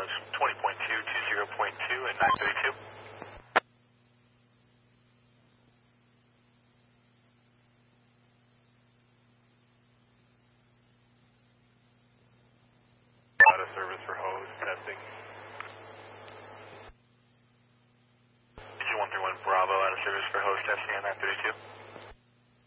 challenge 20.2, 20.2 and 932. Out of service for hose testing. Did you 131 Bravo out of service for hose testing on 932?